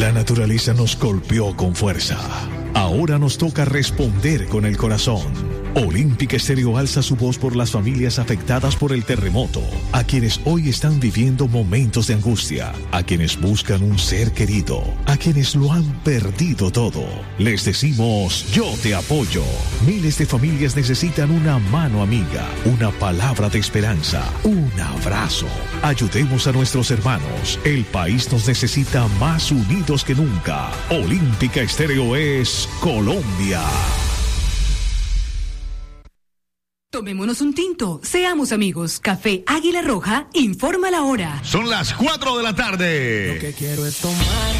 La naturaleza nos golpeó con fuerza. Ahora nos toca responder con el corazón. Olímpica Estéreo alza su voz por las familias afectadas por el terremoto, a quienes hoy están viviendo momentos de angustia, a quienes buscan un ser querido, a quienes lo han perdido todo. Les decimos, yo te apoyo. Miles de familias necesitan una mano amiga, una palabra de esperanza, un abrazo. Ayudemos a nuestros hermanos. El país nos necesita más unidos que nunca. Olímpica Estéreo es Colombia. Tomémonos un tinto, seamos amigos. Café Águila Roja informa la hora. Son las 4 de la tarde. Lo que quiero es tomar.